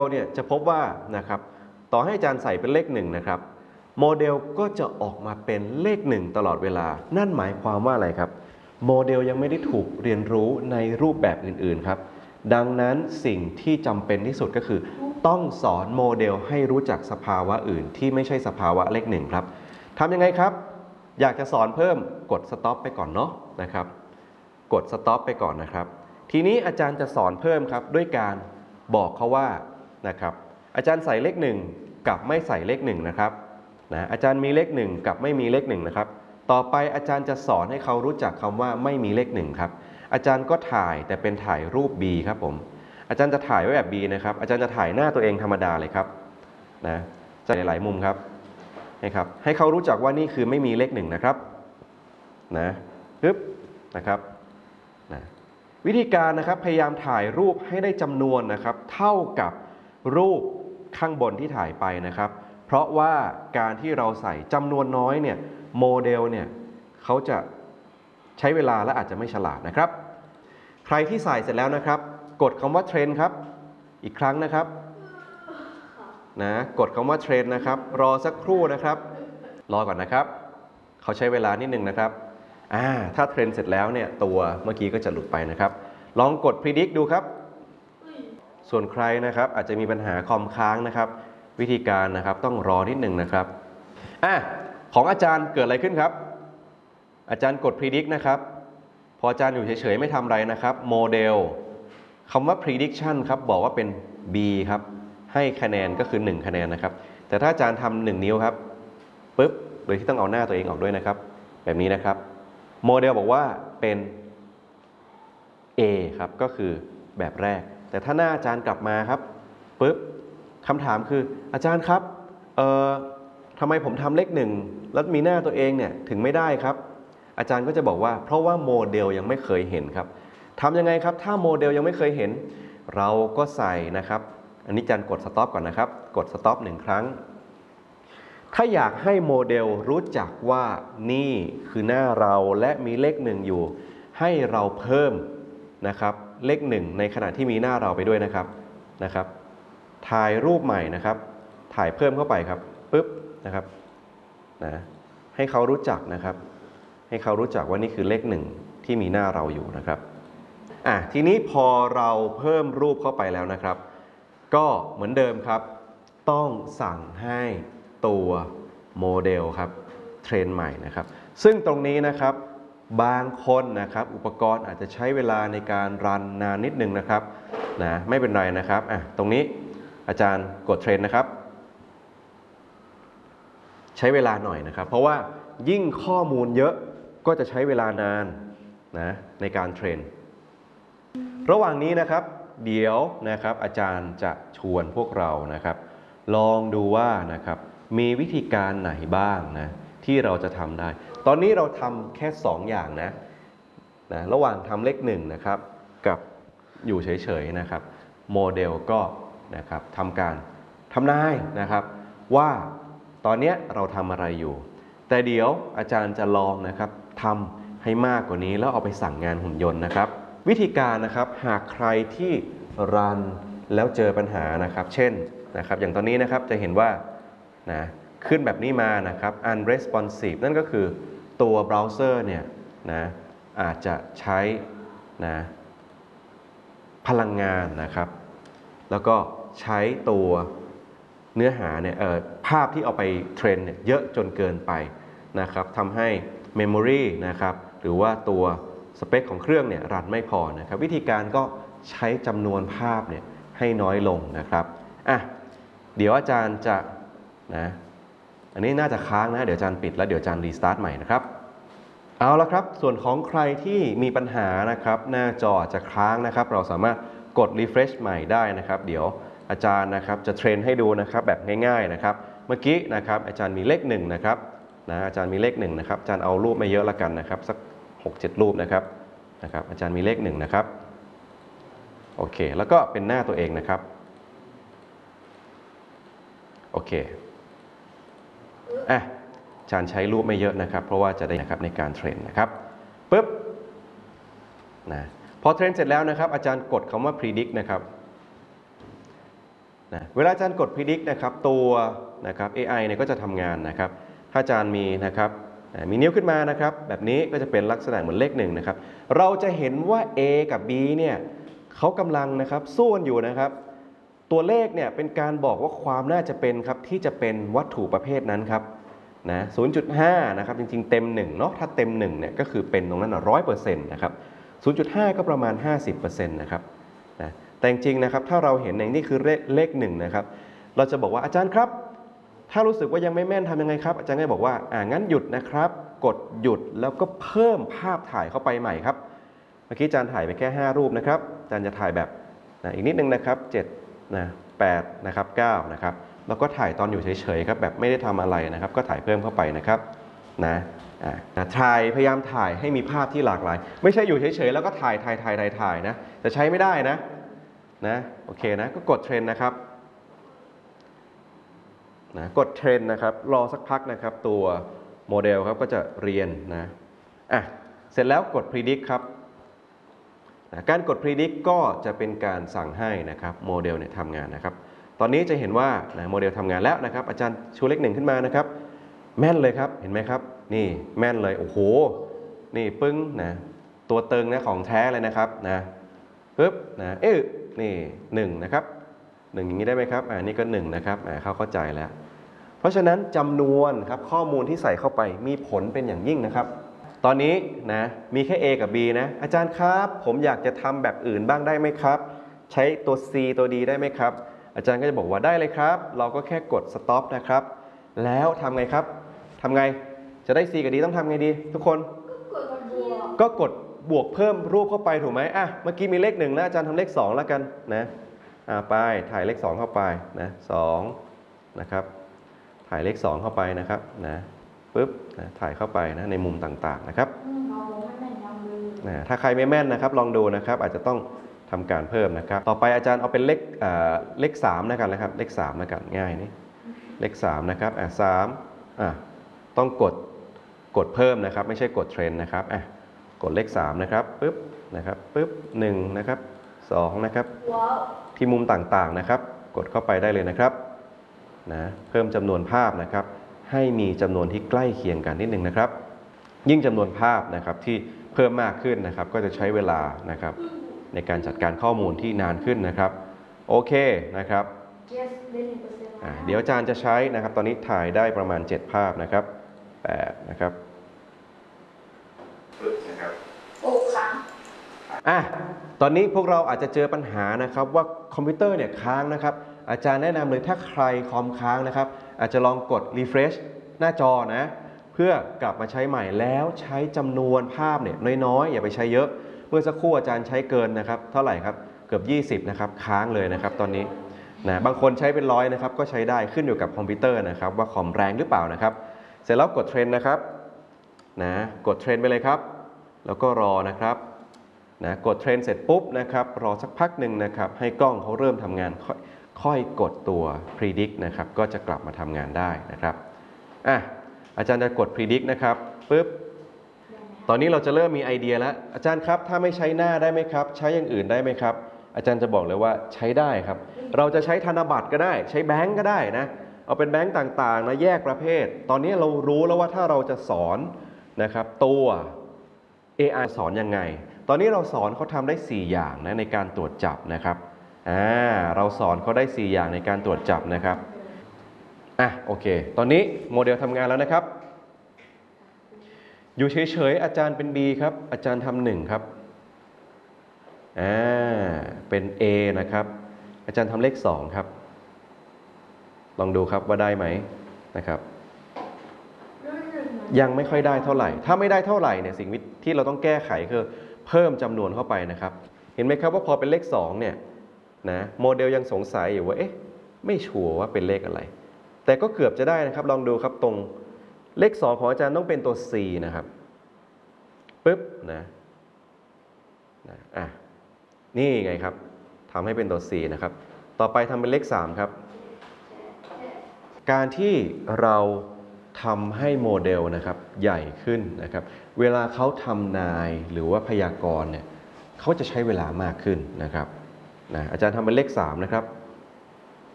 เนี่ยจะพบว่านะครับต่อให้อาจารย์ใส่เป็นเลข1นะครับโมเดลก็จะออกมาเป็นเลข1ตลอดเวลานั่นหมายความว่าอะไรครับโมเดลยังไม่ได้ถูกเรียนรู้ในรูปแบบอื่นๆครับดังนั้นสิ่งที่จำเป็นที่สุดก็คือต้องสอนโมเดลให้รู้จักสภาวะอื่นที่ไม่ใช่สภาวะเลข1ครับทำยังไงครับอยากจะสอนเพิ่มกด stop ไปก่อนเนาะนะครับกด stop ไปก่อนนะครับทีนี้อาจารย์จะสอนเพิ่มครับด้วยการบอกเขาว่านะครับอาจารย์ใส่เลข1กับไม่ใส่เลข1นะครับอาจารย์มีเลข1กับไม่มีเลข1นะครับต่อไปอาจารย์จะสอนให้เขารู้จักคำว่าไม่มีเลข1ครับอาจารย์ก็ถ่ายแต่เป็นถ่ายรูป B ครับผมอาจารย์จะถ่ายไว้แบบ B นะครับอาจารย์จะถ่ายหน้าตัวเองธรรมดาเลยครับจะหลายมุมครับให้เขารู้จักว่านี่คือไม่มีเลข1นะครับปึ๊บนะครับวิธีการนะครับพยายามถ่ายรูปให้ได้จำนวนนะครับเท่ากับรูปข้างบนที่ถ่ายไปนะครับเพราะว่าการที่เราใส่จำนวนน้อยเนี่ยโมเดลเนี่ยเขาจะใช้เวลาและอาจจะไม่ฉลาดนะครับใครที่ใส่เสร็จแล้วนะครับกดคำว่าเทรนครับอีกครั้งนะครับกดคำว่าเทรนนะครับรอสักครู่นะครับรอก่อนนะครับเขาใช้เวลานิดนึงนะครับถ้าเทรนเสร็จแล้วเนี่ยตัวเมื่อกี้ก็จะหลุดไปนะครับลองกด predict ดูครับส่วนใครนะครับอาจจะมีปัญหาคอมค้างนะครับวิธีการนะครับต้องรอนิดหนึ่งนะครับของอาจารย์เกิดอะไรขึ้นครับอาจารย์กด predict นะครับพออาจารย์อยู่เฉยๆไม่ทำอะไรนะครับโมเดลคำว่า prediction ครับบอกว่าเป็น B ครับให้คะแนนก็คือ1คะแนนนะครับแต่ถ้าอาจารย์ทำ1นิ้วครับปึ๊บโดยที่ต้องเอาหน้าตัวเองออกด้วยนะครับแบบนี้นะครับโมเดลบอกว่าเป็น A ครับก็คือแบบแรกแต่ถ้าหน้าอาจารย์กลับมาครับปึ๊บคำถามคืออาจารย์ครับทำไมผมทำเลข1แล้วมีหน้าตัวเองเนี่ยถึงไม่ได้ครับอาจารย์ก็จะบอกว่าเพราะว่าโมเดลยังไม่เคยเห็นครับทำยังไงครับถ้าโมเดลยังไม่เคยเห็นเราก็ใส่นะครับอันนี้อาจารย์กด stop ก่อนนะครับกด stop 1 ครั้งถ้าอยากให้โมเดลรู้จักว่านี่คือหน้าเราและมีเลข1อยู่ให้เราเพิ่มนะครับเลข1ในขณะที่มีหน้าเราไปด้วยนะครับถ่ายรูปใหม่นะครับถ่ายเพิ่มเข้าไปครับปึ๊บนะครับให้เขารู้จักนะครับให้เขารู้จักว่านี่คือเลข1ที่มีหน้าเราอยู่นะครับทีนี้พอเราเพิ่มรูปเข้าไปแล้วนะครับก็เหมือนเดิมครับต้องสั่งให้ตัวโมเดลครับเทรนใหม่นะครับซึ่งตรงนี้นะครับบางคนนะครับอุปกรณ์อาจจะใช้เวลาในการรันนานนิดนึงนะครับไม่เป็นไรนะครับตรงนี้อาจารย์กดเทรนนะครับใช้เวลาหน่อยนะครับเพราะว่ายิ่งข้อมูลเยอะก็จะใช้เวลานานในการเทรนระหว่างนี้นะครับเดี๋ยวนะครับอาจารย์จะชวนพวกเรานะครับลองดูว่านะครับมีวิธีการไหนบ้างที่เราจะทำได้ตอนนี้เราทำแค่2อย่างระหว่างทำเลข1นะครับกับอยู่เฉยๆนะครับโมเดลก็นะครับทำการทำนายนะครับว่าตอนนี้เราทำอะไรอยู่แต่เดี๋ยวอาจารย์จะลองนะครับทำให้มากกว่านี้แล้วเอาไปสั่งงานหุ่นยนต์นะครับวิธีการนะครับหากใครที่รันแล้วเจอปัญหานะครับเช่นนะครับอย่างตอนนี้นะครับจะเห็นว่าขึ้นแบบนี้มานะครับ unresponsive นั่นก็คือตัวเบราว์เซอร์เนี่ยอาจจะใช้พลังงานนะครับแล้วก็ใช้ตัวเนื้อหาเนี่ยภาพที่เอาไปเทรนเนี่ยเยอะจนเกินไปนะครับทำให้ Memory นะครับหรือว่าตัวสเปคของเครื่องเนี่ยรันไม่พอนะครับวิธีการก็ใช้จำนวนภาพเนี่ยให้น้อยลงนะครับเดี๋ยวอาจารย์จะอันนี้น่าจะค้างเดี๋ยวอาจารย์ปิดแล้วเดี๋ยวอาจารย์รีสตาร์ทใหม่นะครับเอาละครับส่วนของใครที่มีปัญหานะครับหน้าจอจะค้างนะครับเราสามารถกด refresh ใหม่ได้นะครับเดี๋ยวอาจารย์นะครับจะเทรนให้ดูนะครับแบบง่ายๆนะครับเมื่อกี้นะครับอาจารย์มีเลข1นะครับอาจารย์มีเลข1นะครับอาจารย์เอารูปไม่เยอะละกันนะครับสัก 6-7 รูปนะครับอาจารย์มีเลข1นะครับโอเคแล้วก็เป็นหน้าตัวเองนะครับโอเคอาจารย์ใช้รูปไม่เยอะนะครับเพราะว่าจะได้นะครับในการเทรนนะครับปึ๊บพอเทรนเสร็จแล้วนะครับอาจารย์กดคำว่า predict นะครับนะเวลาอาจารย์กด predict นะครับตัวนะครับ AI เนี่ยก็จะทำงานนะครับถ้าอาจารย์มีนะครับมีนิ้วขึ้นมานะครับแบบนี้ก็จะเป็นลักษณะเหมือนเลข1นะครับเราจะเห็นว่า A กับ B เนี่ยเขากำลังนะครับสู้กันอยู่นะครับตัวเลขเนี่ยเป็นการบอกว่าความน่าจะเป็นครับที่จะเป็นวัตถุประเภทนั้นครับนะ 0.5 นะครับจริงๆเต็ม1เนาะถ้าเต็ม1เนี่ยก็คือเป็นตรงนั้น 100% นะครับ 0.5 ก็ประมาณ 50% นะครับนะแต่จริงๆนะครับถ้าเราเห็นอย่างนี้คือเลข1นะครับเราจะบอกว่าอาจารย์ครับถ้ารู้สึกว่ายังไม่แม่นทำยังไงครับอาจารย์ก็บอกว่างั้นหยุดนะครับกดหยุดแล้วก็เพิ่มภาพถ่ายเข้าไปใหม่ครับเมื่อกี้อาจารย์ถ่ายไปแค่5รูปนะครับอาจารย์จะถ่ายแบบอีกนิดนึงนะครับ7นะ8นะครับ9นะครับแล้วก็ถ่ายตอนอยู่เฉยๆครับแบบไม่ได้ทำอะไรนะครับก็ถ่ายเพิ่มเข้าไปนะครับนะถ่ายพยายามถ่ายให้มีภาพที่หลากหลายไม่ใช่อยู่เฉยๆแล้วก็ถ่ายนะจะใช้ไม่ได้นะโอเคนะก็กดเทรนนะครับกดเทรนนะครับรอสักพักนะครับตัวโมเดลครับก็จะเรียนนะเสร็จแล้วกด predict ครับการกด predict ก็จะเป็นการสั่งให้นะครับโมเดลเนี่ยทำงานนะครับตอนนี้จะเห็นว่าโมเดลทำงานแล้วนะครับอาจารย์ชูเลข1ขึ้นมานะครับแม่นเลยครับเห็นไหมครับนี่แม่นเลยโอ้โหนี่ปึ้งนะตัวเติงนะของแท้เลยนะครับปึ๊บนี่1นะครับ1อย่างนี้ได้ไหมครับนี่ก็1นะครับเข้าใจแล้วเพราะฉะนั้นจำนวนครับข้อมูลที่ใส่เข้าไปมีผลเป็นอย่างยิ่งนะครับตอนนี้นะมีแค่ A กับ B นะอาจารย์ครับผมอยากจะทำแบบอื่นบ้างได้ไหมครับใช้ตัว C ตัว D ได้ไหมครับอาจารย์ก็จะบอกว่าได้เลยครับเราก็แค่กด stop นะครับแล้วทำไงครับทำไงจะได้ C กับ D ต้องทำไงดีทุกคนก็กดบวกเพิ่มรูปเข้าไปถูกไหมเมื่อกี้มีเลข1แล้วอาจารย์ทำเลข2แล้วกันนะไปถ่ายเลข2เข้าไปนะ2นะครับถ่ายเลข2เข้าไปนะครับปึ๊บถ่ายเข้าไปนะในมุมต่างๆนะครับถ้าใครไม่แม่นนะครับลองดูนะครับอาจจะต้องทำการเพิ่มนะครับต่อไปอาจารย์เอาเป็นเลข3แล้วกันนะครับเลข3แล้วกันง่ายนี่เลข3นะครับ3ต้องกดเพิ่มนะครับไม่ใช่กดเทรนนะครับกดเลข3นะครับปึ๊บนะครับปึ๊บ1นะครับ2นะครับที่มุมต่างๆนะครับกดเข้าไปได้เลยนะครับเพิ่มจำนวนภาพนะครับให้มีจำนวนที่ใกล้เคียงกันนิดนึงนะครับยิ่งจำนวนภาพนะครับที่เพิ่มมากขึ้นนะครับก็จะใช้เวลานะครับในการจัดการข้อมูลที่นานขึ้นนะครับโอเคนะครับเดี๋ยวอาจารย์จะใช้นะครับตอนนี้ถ่ายได้ประมาณ7ภาพนะครับ8นะครับตอนนี้พวกเราอาจจะเจอปัญหานะครับว่าคอมพิวเตอร์เนี่ยค้างนะครับอาจารย์แนะนำเลยถ้าใครคอมค้างนะครับอาจจะลองกด refresh หน้าจอนะเพื่อกลับมาใช้ใหม่แล้วใช้จำนวนภาพเนี่ยน้อยๆอย่าไปใช้เยอะเมื่อสักครู่อาจารย์ใช้เกินนะครับเท่าไหร่ครับเกือบ20นะครับค้างเลยนะครับตอนนี้บางคนใช้เป็น100นะครับก็ใช้ได้ขึ้นอยู่กับคอมพิวเตอร์นะครับว่าคอมแรงหรือเปล่านะครับเสร็จแล้วกดเทรนนะครับกดเทรนไปเลยครับแล้วก็รอนะครับกดเทรนเสร็จปุ๊บนะครับรอสักพักหนึ่งนะครับให้กล้องเขาเริ่มทำงานค่อยกดตัว predict นะครับก็จะกลับมาทำงานได้นะครับอาจารย์จะกด predict นะครับปึ๊บตอนนี้เราจะเริ่มมีไอเดียแล้วอาจารย์ครับถ้าไม่ใช้หน้าได้ไหมครับใช้อย่างอื่นได้ไหมครับอาจารย์จะบอกเลยว่าใช้ได้ครับเราจะใช้ธนบัตรก็ได้ใช้แบงก์ก็ได้นะเอาเป็นแบงก์ต่างๆนะแยกประเภทตอนนี้เรารู้แล้วว่าถ้าเราจะสอนนะครับตัว AI สอนยังไงตอนนี้เราสอนเขาทำได้4อย่างนะในการตรวจจับนะครับเราสอนเขาได้4อย่างในการตรวจจับนะครับโอเคตอนนี้โมเดลทำงานแล้วนะครับอยู่เฉยๆอาจารย์เป็น B ครับอาจารย์ทำ1ครับเป็น A นะครับอาจารย์ทำเลข2ครับลองดูครับว่าได้ไหมนะครับยังไม่ค่อยได้เท่าไหร่ถ้าไม่ได้เท่าไหร่เนี่ยสิ่งที่เราต้องแก้ไขคือเพิ่มจำนวนเข้าไปนะครับเห็นไหมครับว่าพอเป็นเลข2เนี่ยโมเดลยังสงสัยอยู่ว่าไม่ชัวร์ว่าเป็นเลขอะไรแต่ก็เกือบจะได้นะครับลองดูครับตรงเลข2ของอาจารย์ต้องเป็นตัว C นะครับปึ๊บนี่ไงครับทำให้เป็นตัว C นะครับต่อไปทำเป็นเลข3ครับการที่เราทำให้โมเดลนะครับใหญ่ขึ้นนะครับเวลาเขาทำนายหรือว่าพยากรณ์เนี่ยเขาจะใช้เวลามากขึ้นนะครับอาจารย์ทำเป็นเลข3นะครับ